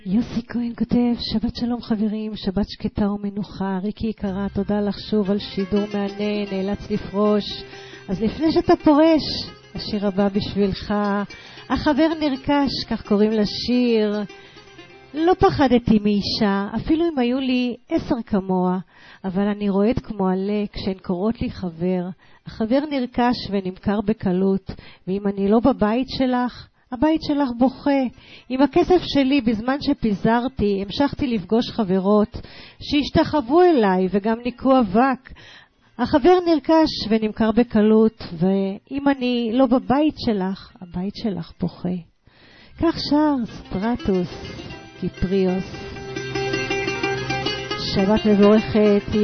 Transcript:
יוסי כהן כותב, שבת שלום חברים, שבת שקטה ומנוחה. ריקי יקרה, תודה לך שוב על שידור מענה, נאלץ לפרוש. אז לפני שאתה פורש, השיר הבא בשבילך. החבר נרכש, כך קוראים לשיר. לא פחדתי מאישה, אפילו אם היו לי 10 כמוה, אבל אני רועד כמו עלה כשהן קוראות לי חבר. החבר נרכש ונמכר בקלות, ואם אני לא בבית שלך, הבית שלך בוכה. עם הכסף שלי בזמן שפיזרתי, המשכתי לפגוש חברות שהשתחוו אליי וגם ניקו אבק. החבר נרכש ונמכר בקלות, ואם אני לא בבית שלך, הבית שלך בוכה. כך שר סטרטוס קיפריוס. שבת מבורכת.